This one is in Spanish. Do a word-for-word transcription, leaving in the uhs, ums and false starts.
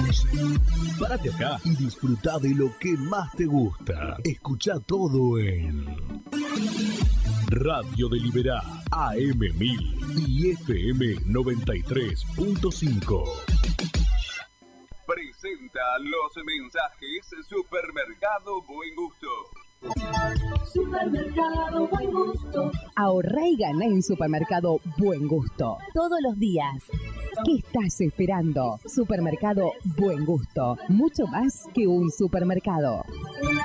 Párate acá y disfruta de lo que más te gusta. Escucha todo en Radio de Liberá, A M mil y F M noventa y tres punto cinco. Presenta los mensajes Supermercado Buen Gusto. Supermercado Buen Gusto. Ahorrá y ganá en Supermercado Buen Gusto. Todos los días. ¿Qué estás esperando? Supermercado Buen Gusto. Mucho más que un supermercado.